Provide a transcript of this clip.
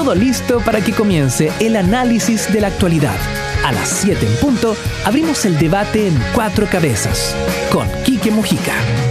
todo listo para que comience el análisis de la actualidad. A las 7 en punto, abrimos el debate en Cuatro Cabezas, con Quique Mujica.